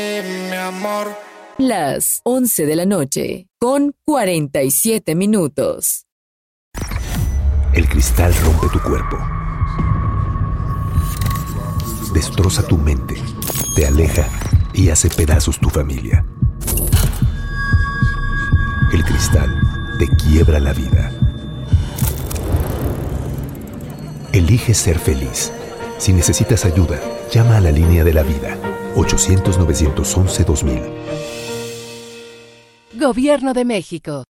Mi amor. Las 11 de la noche, con 47 minutos. El cristal rompe tu cuerpo. Destroza tu mente, te aleja y hace pedazos tu familia. El cristal te quiebra la vida. Elige ser feliz. Si necesitas ayuda, llama a la línea de la vida. 800-911-2000. Gobierno de México.